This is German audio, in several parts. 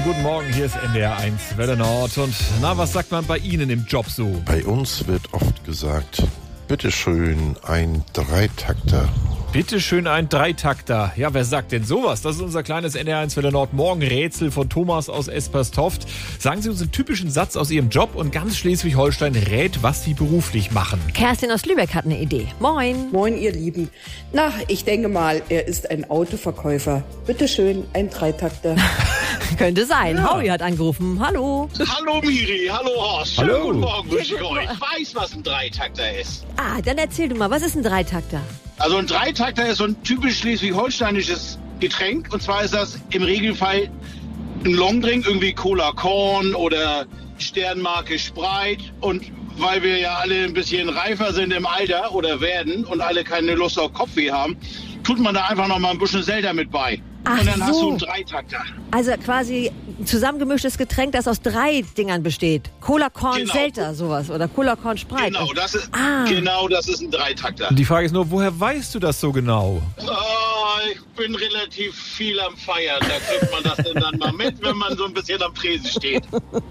guten Morgen, hier ist NDR 1 Welle Nord. Und na, was sagt man bei Ihnen im Job so? Bei uns wird oft gesagt, bitteschön, ein Dreitakter. Bitteschön, ein Dreitakter. Ja, wer sagt denn sowas? Das ist unser kleines NDR 1 Welle Nord Morgenrätsel von Thomas aus Esperstoft. Sagen Sie uns einen typischen Satz aus Ihrem Job und ganz Schleswig-Holstein rät, was Sie beruflich machen. Kerstin aus Lübeck hat eine Idee. Moin. Moin, ihr Lieben. Na, ich denke mal, er ist ein Autoverkäufer. Bitteschön, ein Dreitakter. Könnte sein. Ja. Howie hat angerufen. Hallo. Hallo Miri, hallo Horst. Hallo. Schönen guten Morgen wünsche ich euch. Ich weiß, was ein Dreitakter ist. Ah, dann erzähl du mal, was ist ein Dreitakter? Also ein Dreitakter ist so ein typisch schleswig-holsteinisches Getränk. Und zwar ist das im Regelfall ein Longdrink, irgendwie Cola Korn oder Sternmarke Sprite. Und weil wir ja alle ein bisschen reifer sind im Alter oder werden und alle keine Lust auf Kopfweh haben, tut man da einfach noch mal ein bisschen Selter mit bei. Ach und dann hast so. du einen Dreitakter. Also quasi ein zusammengemischtes Getränk, das aus 3 Dingern besteht. Cola, Korn, Genau. Selter, sowas. Oder Cola, Korn, Sprite. Genau, das ist ein Dreitakter. Die Frage ist nur, woher weißt du das so genau? Ich bin relativ viel am Feiern. Da kriegt man das denn dann mal mit, wenn man so ein bisschen am Tresen steht.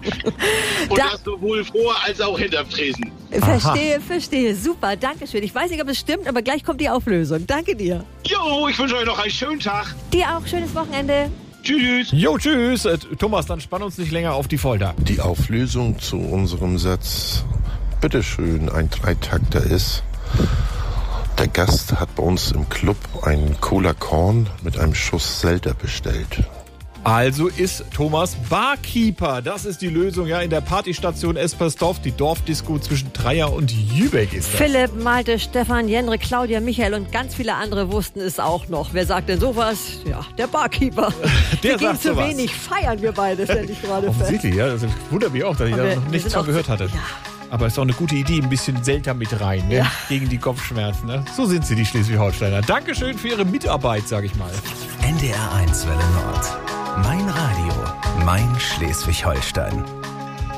Und das sowohl vor als auch hinterm Tresen. Verstehe. Super, danke schön. Ich weiß nicht, ob es stimmt, aber gleich kommt die Auflösung. Danke dir. Jo, ich wünsche euch noch einen schönen Tag. Dir auch. Schönes Wochenende. Tschüss. Jo, tschüss. Thomas, dann spann uns nicht länger auf die Folter. Die Auflösung zu unserem Satz, bitteschön, ein Dreitakter ist, der Gast hat bei uns im Club einen Cola Korn mit einem Schuss Selter bestellt. Also ist Thomas Barkeeper. Das ist die Lösung, ja, in der Partystation Esperstoft, die Dorfdisco zwischen Treier und Jübeck ist das. Philipp, Malte, Stefan, Jenre, Claudia, Michael und ganz viele andere wussten es auch noch. Wer sagt denn sowas? Ja, der Barkeeper. Der wir gehen sagt zu sowas. wenig feiern, wir beide, stelle ich gerade fest. Offensichtlich, ja. Das wundert mich auch, dass ich da noch nichts von gehört hatte. Ja. Aber ist auch eine gute Idee, ein bisschen Selter mit rein, ne? Ja. Gegen die Kopfschmerzen. Ne? So sind sie, die Schleswig-Holsteiner. Dankeschön für Ihre Mitarbeit, sage ich mal. NDR 1 Welle Nord. Mein Radio, mein Schleswig-Holstein.